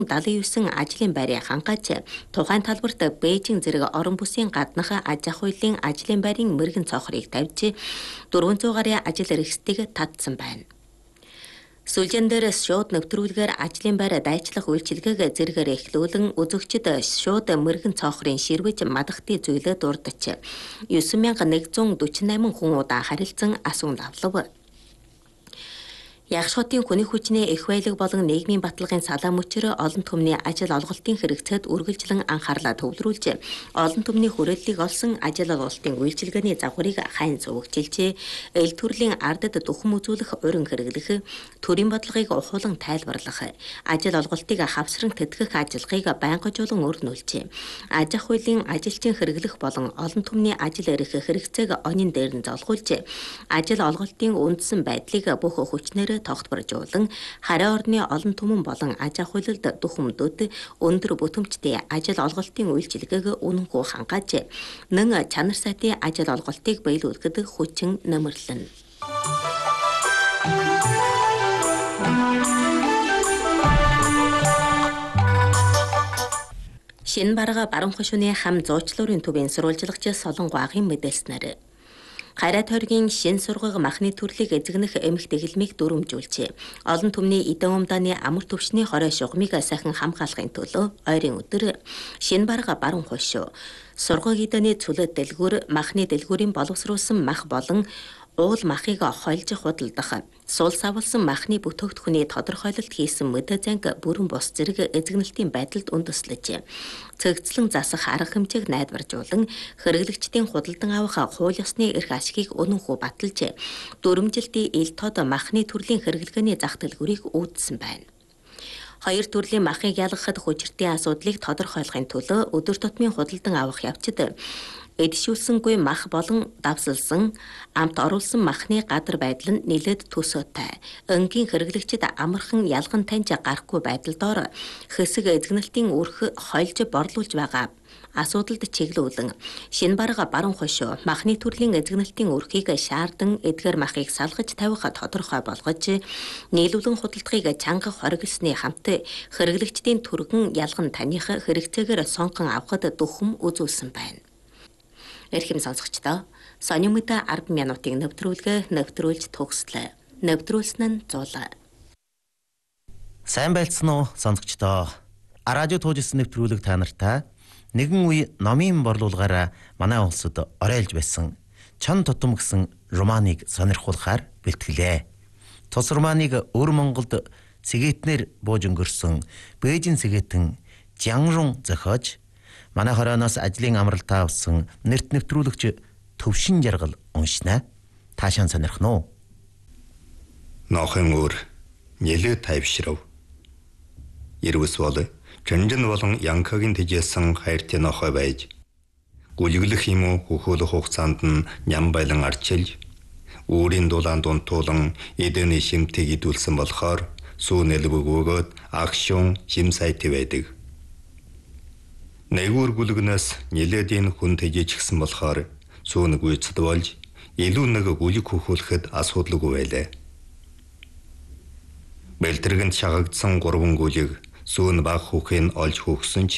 79 ажлын байрыг хангаж тухайн талбарт Бээжин зэрэг орон бүсийн гаднах аж ахуй хуулийн ажлын байрын мэрэгэн цонхорыг тавьж 400 гаруй ажил эрхстийг татсан байна. Сүлжээн дээрээс шууд нэвтрүүлгээр ажлын байр дайчлах үйлчилгээг зэрэгээр эхлүүлэн үзэгчид шууд мэрэгэн цонхорын ширвэж мадахтын зүйлээ дурдж 9148 хүн удаа харилцан асуун авлав. Ягш хотын хүний хүчний их баялаг болон нийгмийн баталгын салаа мөчөр олон түмний ажил олголтын хэрэгцээд үргэлжлэн анхаарлаа төвлөрүүлж олон түмний хүрээллийг олсон ажил олголтын үйлчилгээний загварыг хайн зөвөгжилжээ. Эл төрлийн ардад духам үзүүлэх урин хэрэглэх, төрийн бодлогыг ухуулан тайлбарлах, ажил олголтыг хавсран тэтгэх ажиллагааг байнгажуулан өрнүүлжээ. Аж ахуй хуулийн ажилчин хэрэглэх болон олон түмний ажил эрх хэрэгцээг онин дээр нь золгуулж ажил олголтын үндсэн байдлыг бүх хүчнээр тогтворжуулан хараа орны олон түмэн болон аж ахуйлалд духамдууд өндөр бүтэмжтэй ажил олголтын үйлчилгээг үнэнхүү хангааж нэн чанар сайтын ажил олголтыг биелүүлэхэд хүчин нэмэрлэнэ. Шинэ барга баруун хошууны хам зуучлуурын төвийн сурвалжлагч Солонгоагийн мэдээлснээр Хараа тойргийн шин сургууль махны төрлийг эзэгнэх эмх дэглэмийг дүрмжүүлжээ. Олон түмний эдэн умдааны амар төвшний хорой шугамыг сайхан хамгаалахын төлөө ойрын өдөр шинэ барга баруун хошуу сургууль эдэний цүлэт дэлгүүр махны дэлгүүрийн боловсруулсан мах болон уул махыг хойлж худалдах, суул савлсан махны бүтээгдэхүүний тодорхойлолт хийсэн мэдээ занг бүрэн бус зэрэг эзэгнэлтийн байдалд үндэслэж, цэгцлэн засах арга хэмжээг найдваржуулан хэрэглэгчдийн худалдан авах хууль ёсны эрх ашигыг үнэнхүү баталж, дүрмжилтийн ил тод махны төрлийн хэрэглгээний зах дэлгүүрийг үүдсэн байна. Хоёр төрлийн махыг ялгахад хүчиртийн асуудлыг тодорхойлохын төлөө өдөр тутмын худалдан авах явцад эдшүүлсэнгүй мах болон давсалсан амт оруулсан махны гадар байдал нь нэлээд төсөөтэй. Өнгийн хэрэглэгчид амархан ялган таньж гарахгүй байдал доор хэсэг эзэгнэлтийн өрх хойлж борлуулж байгаа асуудалд чиглүүлэн шинэ барга баруун хошуу махны төрлийн эзэгнэлтийн өрхийг шаардан эдгээр махыг салгаж тавих тодорхой болгож нийлүүлэн худалдахыг чанга хоригсны хамт хэрэглэгчдийн түргэн ялган таних хэрэгцээгээр сонгон авахд дөхөм үзүүлсэн байна. Эрхэм сонсогчдоо сонин мэд 10 минутын нэвтрүүлж төгслөө. Нэвтрүүлсэн нь зуул. Сайн байлцсан уу сонсогчдоо? Радио туужсэн нэвтрүүлэг та нартай нэгэн үе номын борлуулгаараа манай улсад оройлж байсан чон тутам гэсэн романыг сонирхуулахаар бэлтгэлээ. Тус романыг өр Монголд цэгээтнэр бууж өнгөрсөн Бээжин цэгээтэн Жианрун зохиож манай хорооноос ажлын амралтаа авсан нэрт нэвтрүүлэгч Төвшин Жаргал уншнаа. Таашаан сонирхно уу? Нохон өр нэлээд тайвшрав. Ирвэс бол Чэнжэн болон Янкагийн тэжээсэн хайртай нохой байж гүлгэлэх юм уу хөхөөлөх хугацаанд нь ням байлан арчилж өөрийн дулаан дунтуулан эдэний шимтгийг идүүлсэн болохоор сүүн элбэг өгөөд агшуун шим сайт байдаг. Нэгүр гүлгнээс нэлээд энэ хүн тэжээж гисэн болохоор сүүн гүйцэд болж илүү нэг гүлэг хөхөөлөхөд асуудалгүй байлаа. Бэлтэргэнд шагагдсан 3 гүлийг сүүн баг хүүхэн олж хөхсөн ч